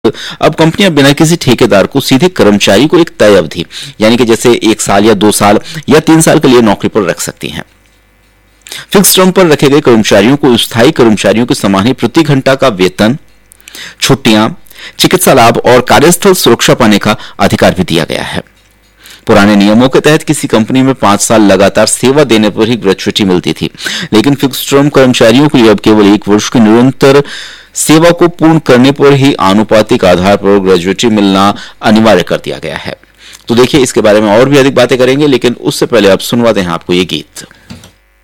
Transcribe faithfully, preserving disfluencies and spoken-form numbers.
अब कंपनियां बिना किसी ठेकेदार को सीधे कर्मचारी को एक तय अवधि यानी कि जैसे एक साल या दो साल या तीन साल के लिए नौकरी पर रख सकती हैं। फिक्स टर्म पर रखे गए कर्मचारियों को स्थायी कर्मचारियों के समान ही प्रति घंटा का वेतन, छुट्टियां, चिकित्सा लाभ और कार्यस्थल सुरक्षा पाने का अधिकार भी दिया गया है। पुराने नियमों के तहत किसी कंपनी में पांच साल लगातार सेवा देने पर ही ग्रेच्युटी मिलती थी, लेकिन फिक्स टर्म कर्मचारियों के लिए अब केवल एक वर्ष की निरंतर सेवा को पूर्ण करने पर ही आनुपातिक आधार पर ग्रेच्युटी मिलना अनिवार्य कर दिया गया है। तो देखिए, इसके बारे में और भी अधिक बातें करेंगे, लेकिन उससे पहले अब सुनवाते हैं आपको ये गीत।